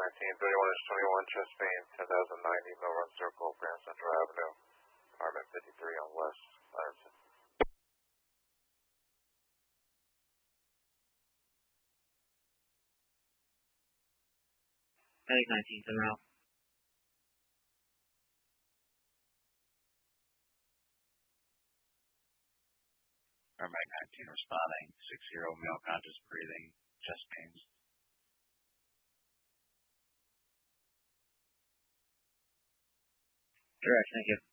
19, 31-21, chest pain, 10,090 Mill Run Circle, Grand Central Avenue, apartment 53 on West Lansing. Medic 19, come out. Paramedic 19 responding, 6-year-old male conscious breathing, chest pains. Direct, thank you.